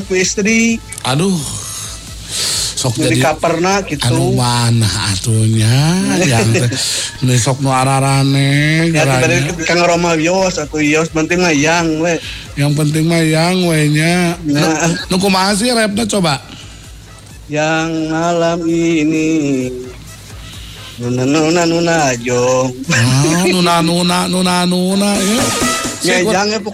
ku istri. Aduh. Sok jadi kaperna gitu. Anu mana atunya yang teh sok nu ararane ya tibade Kang Roma Yos atau Yos penting mah yang we. Yang penting mah yang we nya. Nu kumaha sih rapna coba? Yang malam ini nuna jong. Nuna ya. Ya jangan